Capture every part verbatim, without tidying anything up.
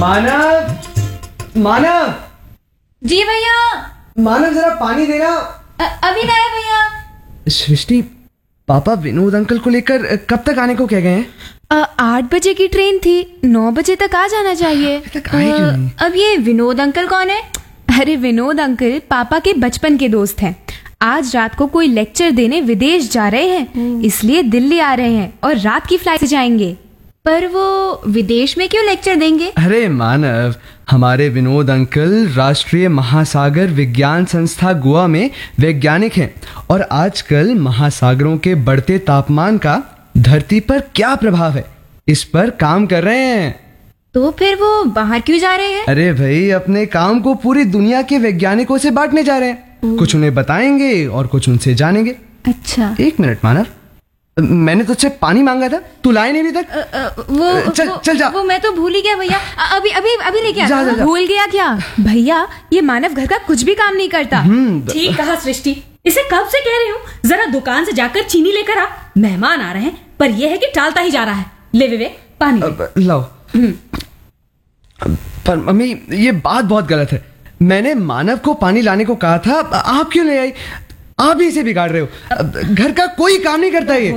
मानव, मानव। जी भैया। मानव जरा पानी देना। अभी लाया भैया। सृष्टि, पापा विनोद अंकल को लेकर कब तक आने को कह गए हैं? आठ बजे की ट्रेन थी, नौ बजे तक आ जाना चाहिए। तक आए क्यों नहीं? अब ये विनोद अंकल कौन है? अरे विनोद अंकल पापा के बचपन के दोस्त हैं। आज रात को कोई लेक्चर देने विदेश जा रहे हैं, इसलिए दिल्ली आ रहे हैं और रात की फ्लाइट से जाएंगे। पर वो विदेश में क्यों लेक्चर देंगे? अरे मानव, हमारे विनोद अंकल राष्ट्रीय महासागर विज्ञान संस्था गोवा में वैज्ञानिक हैं और आजकल महासागरों के बढ़ते तापमान का धरती पर क्या प्रभाव है इस पर काम कर रहे हैं। तो फिर वो बाहर क्यों जा रहे हैं? अरे भाई, अपने काम को पूरी दुनिया के वैज्ञानिकों से बांटने जा रहे हैं। कुछ उन्हें बताएंगे और कुछ उनसे जानेंगे। अच्छा। एक मिनट मानव, मैंने तुझसे पानी मांगा था, तू लाए नहीं अभी तक। अ, अ, वो चल वो, चल जा। वो मैं तो भूल ही गया भैया। अभी अभी अभी लेके आ। जा, जा, जा। भूल गया क्या भैया? ये मानव घर का कुछ भी काम नहीं करता। ठीक कहा सृष्टि, इसे कब से कह रही हूँ जरा दुकान से जाकर चीनी लेकर आ। मेहमान आ रहे हैं, पर यह है कि टालता ही जा रहा है। ले विवेक पानी ले। अब लाओ। पर मम्मी, ये बात बहुत गलत है। मैंने मानव को पानी लाने को कहा था, आप क्यों ले आई? आप ही इसे बिगाड़ रहे हो। घर का कोई काम नहीं करता ये।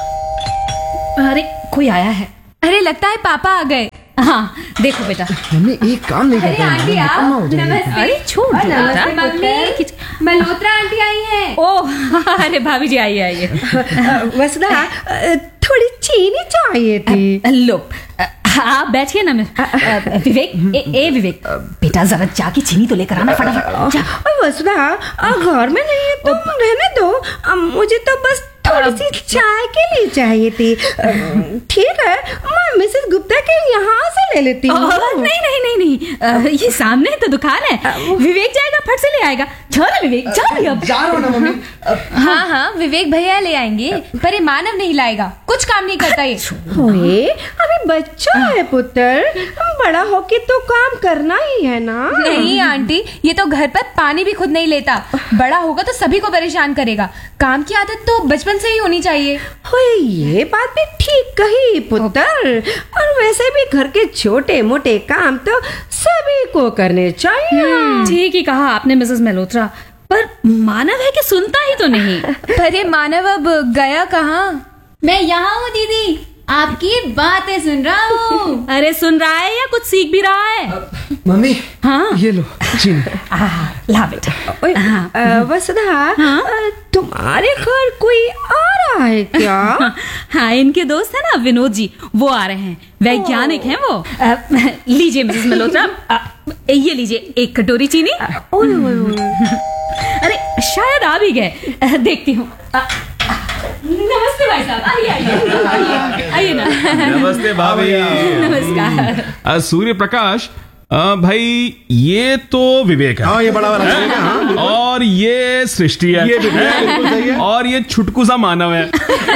अरे कोई आया है। अरे लगता है पापा आ गए। हाँ देखो बेटा। मम्मी एक काम नहीं अरे करता। आंटी आओ। नमस्ते। अरे छोड़ दो बेटा। नमस्ते मम्मी। मल्होत्रा आंटी आई हैं। ओह अरे भाभी जी आइए आइए। वसुधा, थोड़ी चीनी चाहिए थी। लो आप बैठिए ना। मैं विवेक, ए, ए विवेक बेटा जरा जाके चीनी तो लेकर आना फटाफट जा। वसुधा, घर में नहीं है तो रहने दो। अ, मुझे तो बस थोड़ी सी चाय के लिए चाहिए थी। अ, ठीक है, मैं मिसेस गुप्ता के यहाँ से ले लेती हूँ। नहीं नहीं नहीं नहीं अ, ये सामने तो दुकान है। विवेक जाएगा, फट से ले आएगा। चलो विवेक चल अब। जा रहा हूँ ना मम्मी। हाँ हाँ विवेक भैया ले आएंगे, पर ये मानव नहीं लाएगा। कुछ काम नहीं करता ये। ओए, अभी बच्चा है पुत्र, बड़ा होके तो काम करना ही है ना। नहीं आंटी, ये तो घर पर पानी भी खुद नहीं लेता। बड़ा होगा तो सभी को परेशान करेगा। काम की आदत तो बचपन से ही होनी चाहिए। ओए, ये बात भी ठीक कही पुत्र। और वैसे भी घर के छोटे मोटे काम तो सभी को करने चाहिए। ठीक ही कहा आपने मिसेस मल्होत्रा, पर मानव है कि सुनता ही तो नहीं। पर ये मानव अब गया कहाँ? मैं यहाँ हूँ दीदी, आपकी बातें सुन रहा हूँ। अरे सुन रहा है या कुछ सीख भी रहा है? मम्मी हाँ ये लो चीनी। आ, ला बेटा। ओए, हाँ। अ, वसुधा, हाँ? अ, तुम्हारे घर कोई आ रहा है क्या? हाँ इनके दोस्त है ना विनोद जी, वो आ रहे हैं। वैज्ञानिक हैं वो। आ, लीजिए मिसेस मल्होत्रा, आ, ये लीजिए एक कटोरी चीनी। ओए, ओए, ओए। अरे शायद आ भी गए, आ, देखती हूँ। आ, नमस्ते भाई साहब, आइए आइए आइए आइए ना। नमस्ते भाभी। नमस्कार। अ, सूर्य प्रकाश, अ, भाई ये तो विवेक है। हाँ ये बड़ा वाला विवेक है, हाँ, और ये सृष्टि है। ये भी बिल्कुल सही है। और ये छुटकू सा मानव है।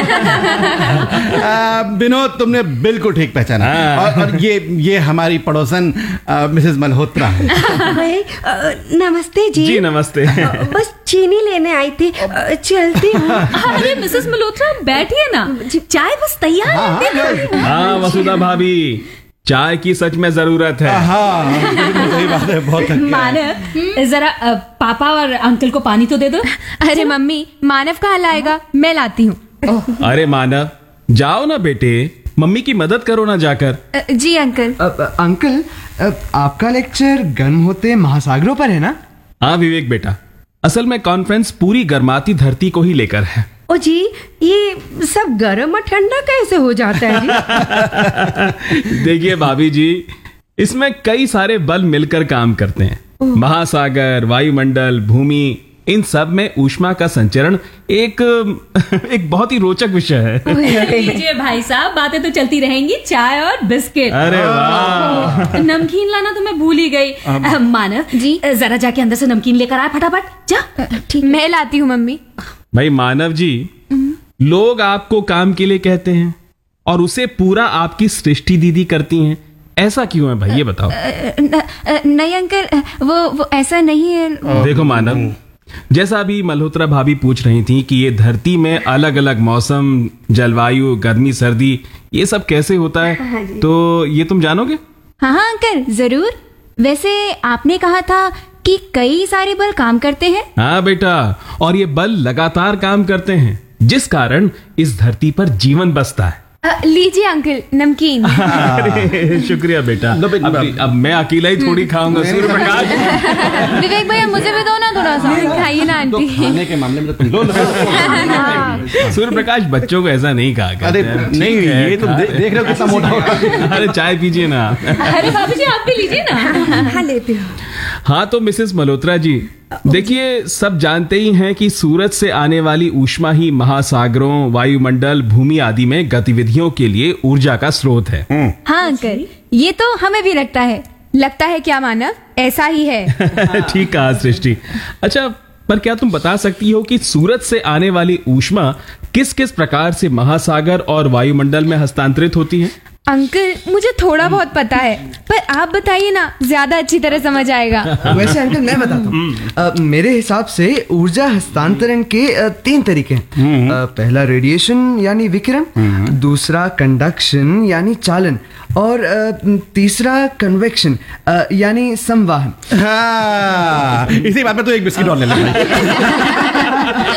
आ, विनोद, तुमने बिल्कुल ठीक पहचाना। हाँ। और, और ये ये हमारी पड़ोसन आ, मिसेस मल्होत्रा है। ओए, अ, नमस्ते जी। जी नमस्ते। अ, बस चीनी लेने आई थी, अ, चलती हूँ। अरे मिसेस मल्होत्रा बैठिए ना, चाय बस तैयार है। हाँ वसुधा भाभी, चाय की सच में जरूरत है। हाँ बिल्कुल सही बात है, बहुत थक गया है। मानव जरा अ, पापा और अंकल को पानी तो दे दो। अरे मम्मी, मानव कहाँ लाएगा? मैं लाती हूँ। अरे मानव जाओ ना बेटे, मम्मी की मदद करो ना जाकर। अ, जी अंकल। अब अंकल, अब आपका लेक्चर गर्म होते महासागरों पर है ना? हाँ विवेक बेटा, असल में कॉन्फ्रेंस पूरी गर्माती धरती को ही लेकर है। ओ जी, ये सब गर्म और ठंडा कैसे हो जाता है जी? देखिए भाभी जी, इसमें कई सारे बल मिलकर काम करते हैं। महासागर, वायुमंडल, भूमि, इन सब में ऊष्मा का संचरण एक एक बहुत ही रोचक विषय है। लीजिए भाई साहब, बातें तो चलती रहेंगी। चाय और बिस्किट। अरे वाह। नमकीन लाना तो मैं भूल ही गई। अ, मानव जी? जरा जाके अंदर से नमकीन लेकर आए फटाफट जा। ठीक, मैं लाती हूँ मम्मी। भाई मानव जी, लोग आपको काम के लिए कहते हैं और उसे पूरा आपकी सृष्टि दीदी करती हैं। ऐसा क्यों है भाई, ये बताओ। अ, न- अ, नहीं अंकल, वो वो ऐसा नहीं है। देखो मानव, जैसा अभी मल्होत्रा भाभी पूछ रही थी कि ये धरती में अलग अलग मौसम, जलवायु, गर्मी, सर्दी, ये सब कैसे होता है, तो ये तुम जानोगे? हाँ हाँ अंकल, जरूर। वैसे आपने कहा था कि कई सारे बल काम करते हैं। हाँ बेटा, और ये बल लगातार काम करते हैं, जिस कारण इस धरती पर जीवन बसता है। अ, लीजिए अंकल, नमकीन। अरे शुक्रिया बेटा। अब, अब मैं अकेला ही थोड़ी खाऊंगा। सूर्य प्रकाश, विवेक भैया मुझे भी दो ना थोड़ा सा। खाइए ना आंटी। खाने के मामले में तो तुम लो लो। सूर्य प्रकाश बच्चों को ऐसा नहीं कहा करते अरे हैं। नहीं, ठीक है, ये तुम खा दे, ले। देख रहे हो कितना मोटा हो रहा है। अरे चाय पीजिए ना। अरे बाबूजी आप भी लीजिए ना। हाँ लेती हूँ। हाँ तो मिसेस मल्होत्रा जी, देखिए सब जानते ही हैं कि सूरज से आने वाली ऊष्मा ही महासागरों, वायुमंडल, भूमि आदि में गतिविधियों के लिए ऊर्जा का स्रोत है। हाँ अंकल, ये तो हमें भी लगता है। लगता है क्या मानव, ऐसा ही है। ठीक कहा सृष्टि। अच्छा, पर क्या तुम बता सकती हो कि सूरज से आने वाली ऊष्मा किस किस प्रकार से महासागर और वायुमंडल में हस्तांतरित होती है? अंकल मुझे थोड़ा बहुत पता है, पर आप बताइए ना, ज्यादा अच्छी तरह समझ आएगा। वैसे अंकल मैं बताता हूँ। अ, मेरे हिसाब से ऊर्जा हस्तांतरण के अ, तीन तरीके हैं। अ, पहला रेडिएशन यानी विकिरण, दूसरा कंडक्शन यानी चालन, और अ, तीसरा कन्वेक्शन यानी संवाहन। हाँ, इसी बात में तो एक बिस्किट और ले लो भाई।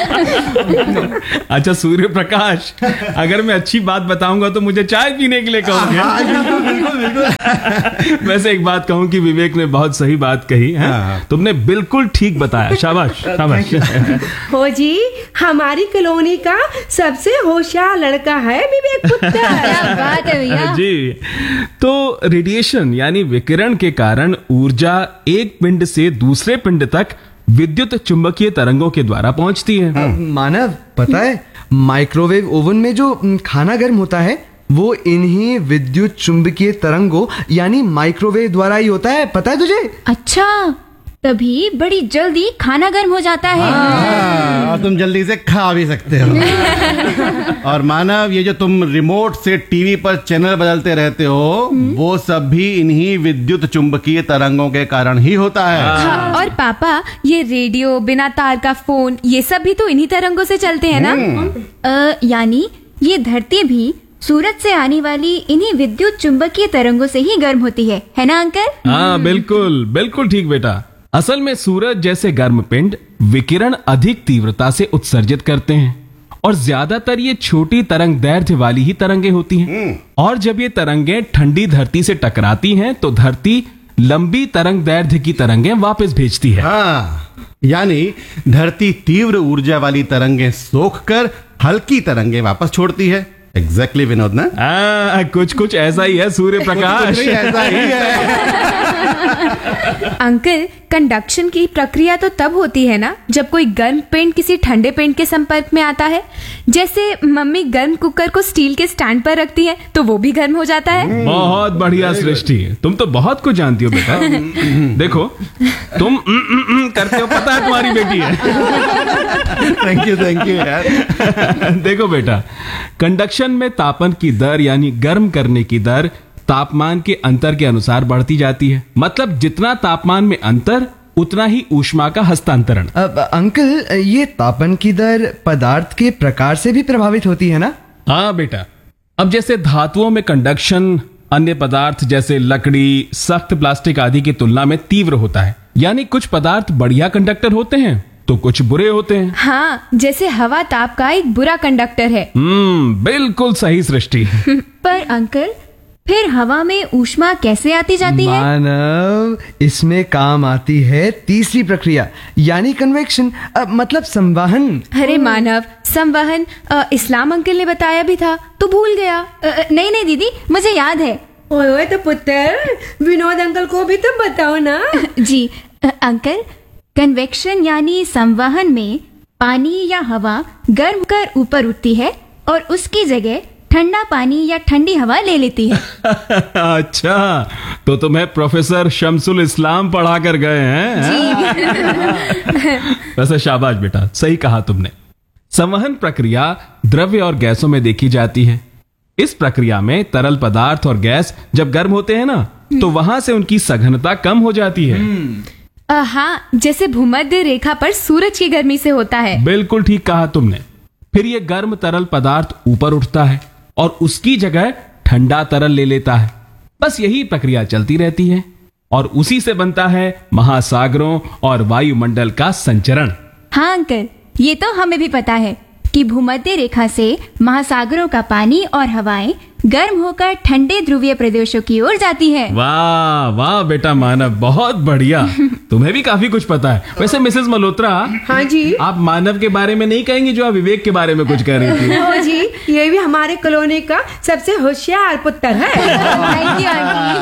अच्छा सूर्य प्रकाश, अगर मैं अच्छी बात बताऊंगा तो मुझे चाय पीने के लिए कहोगे? हाँ, बिल्कुल बिल्कुल बिल्कुल। वैसे एक बात कहूं कि विवेक ने बहुत सही बात कही है। हाँ। तुमने बिल्कुल ठीक बताया। शाबाश शाबाश। हो जी, हमारी कॉलोनी का सबसे होशियार लड़का है विवेक पुत्र। क्या बात है भैया। जी, तो रेडिएशन यानी विकिरण के कारण ऊर्जा एक पिंड से दूसरे पिंड तक विद्युत चुंबकीय तरंगों के द्वारा पहुंचती है। मानव, पता है माइक्रोवेव ओवन में जो म, खाना गर्म होता है वो इन्हीं विद्युत चुंबकीय तरंगों यानी माइक्रोवेव द्वारा ही होता है। पता है तुझे? अच्छा, तभी बड़ी जल्दी खाना गर्म हो जाता है। हाँ, और तुम जल्दी से खा भी सकते हो। और मानव, ये जो तुम रिमोट से टीवी पर चैनल बदलते रहते हो, वो सब भी इन्हीं विद्युत चुंबकीय तरंगों के कारण ही होता है। हाँ, और पापा ये रेडियो, बिना तार का फोन, ये सब भी तो इन्हीं तरंगों से चलते हैं ना। अ, यानी ये धरती भी सूरज से आने वाली इन्हीं विद्युत चुंबकीय तरंगों से ही गर्म होती है, है ना अंकल? हाँ बिल्कुल बिल्कुल ठीक बेटा। असल में सूरज जैसे गर्म पिंड विकिरण अधिक तीव्रता से उत्सर्जित करते हैं, और ज्यादातर ये छोटी तरंग दैर्ध्य वाली ही तरंगे होती हैं। और जब ये तरंगे ठंडी धरती से टकराती हैं तो धरती लंबी तरंग दैर्ध्य की तरंगे वापस भेजती है। हाँ, यानी धरती तीव्र ऊर्जा वाली तरंगे सोख कर हल्की तरंगे वापस छोड़ती है। एग्जैक्टली exactly, विनोद ना? आ, कुछ कुछ ऐसा ही है सूर्य प्रकाश। कुछ नहीं, ऐसा ही है। अंकल, कंडक्शन की प्रक्रिया तो तब होती है ना जब कोई गर्म पिंड किसी ठंडे पिंड के संपर्क में आता है। जैसे मम्मी गर्म कुकर को स्टील के स्टैंड पर रखती है तो वो भी गर्म हो जाता है। बहुत बढ़िया सृष्टि, तुम तो बहुत कुछ जानती हो बेटा। देखो तुम उम, उम, उम करते हो, पता है तुम्हारी बेटी है। थैंक यू थैंक यू यार। देखो बेटा, कंडक्शन में तापन की दर यानी गर्म करने की दर तापमान के अंतर के अनुसार बढ़ती जाती है। मतलब जितना तापमान में अंतर उतना ही ऊष्मा का हस्तांतरण। अब अंकल, ये तापन की दर पदार्थ के प्रकार से भी प्रभावित होती है ना? हाँ बेटा, अब जैसे धातुओं में कंडक्शन अन्य पदार्थ जैसे लकड़ी, सख्त प्लास्टिक आदि की तुलना में तीव्र होता है। यानी कुछ पदार्थ बढ़िया कंडक्टर होते हैं तो कुछ बुरे होते हैं। हाँ, जैसे हवा ताप का एक बुरा कंडक्टर है। हम्म बिल्कुल सही सृष्टि। पर अंकल, फिर हवा में ऊष्मा कैसे आती जाती है? मानव, इसमें काम आती है तीसरी प्रक्रिया यानी कन्वेक्शन, मतलब संवाहन। अरे मानव, संवहन अ, इस्लाम अंकल ने बताया भी था तो भूल गया। अ, अ, नहीं नहीं दीदी, मुझे याद है। ओए ओए तो पुत्र, विनोद अंकल को भी तो बताओ ना। जी अ, अंकल, कन्वेक्शन यानी संवहन में पानी या हवा गर्म कर ऊपर उठती है और उसकी जगह ठंडा पानी या ठंडी हवा ले लेती है। अच्छा, तो तुम्हें प्रोफेसर शमसुल इस्लाम पढ़ा कर गए हैं? वैसे शाबाश बेटा, सही कहा तुमने। संवहन प्रक्रिया द्रव्य और गैसों में देखी जाती है। इस प्रक्रिया में तरल पदार्थ और गैस जब गर्म होते हैं ना तो वहां से उनकी सघनता कम हो जाती है। अ, हाँ, जैसे भूमध्य रेखा पर सूरज की गर्मी से होता है। बिल्कुल ठीक कहा तुमने। फिर ये गर्म तरल पदार्थ ऊपर उठता है और उसकी जगह ठंडा तरल ले लेता है। बस यही प्रक्रिया चलती रहती है और उसी से बनता है महासागरों और वायुमंडल का संचरण। हाँ अंकल, ये तो हमें भी पता है कि भूमध्य रेखा से महासागरों का पानी और हवाएं गर्म होकर ठंडे ध्रुवीय प्रदेशों की ओर जाती है। वाह वाह बेटा मानव, बहुत बढ़िया। तुम्हें भी काफी कुछ पता है। वैसे मिसेस मल्होत्रा, हाँ जी। आप मानव के बारे में नहीं कहेंगे जो आप विवेक के बारे में कुछ कह रही थी? ओ जी, ये भी हमारे कॉलोनी का सबसे होशियार पुत्र है। Thank you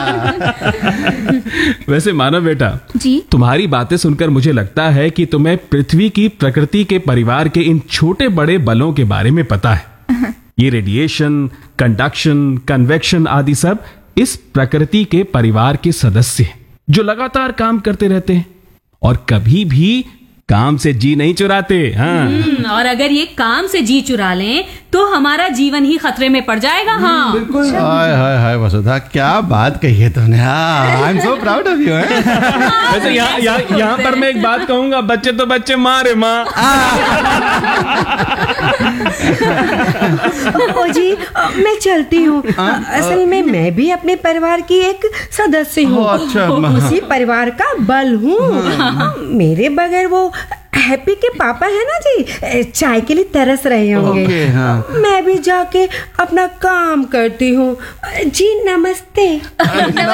aunty. वैसे मानव बेटा जी। तुम्हारी बातें सुनकर मुझे लगता है कि तुम्हें पृथ्वी की प्रकृति के परिवार के इन छोटे बड़े बलों के बारे में पता है। ये रेडिएशन, कंडक्शन, कन्वेक्शन आदि सब इस प्रकृति के परिवार के सदस्य हैं जो लगातार काम करते रहते हैं और कभी भी काम से जी नहीं चुराते। हाँ। हम्म, और अगर ये काम से जी चुरा लें तो हमारा जीवन ही खतरे में पड़ जाएगा। हाँ बिल्कुल। हाय हाय हाय वसुधा, क्या बात कही है तुमने। I am so proud of you. वैसे यहाँ यहाँ यहाँ पर मैं एक बात कहूंगा, बच्चे तो बच्चे, माँ रे माँ। ओ जी, अ, मैं चलती हूँ। असल में मैं भी अपने परिवार की एक सदस्य हूँ। ओ, अच्छा। उसी परिवार का बल हूँ। मेरे बगैर वो हैप्पी के पापा है ना जी, चाय के लिए तरस रहे होंगे। ओके, हाँ। मैं भी जाके अपना काम करती हूँ। जी नमस्ते।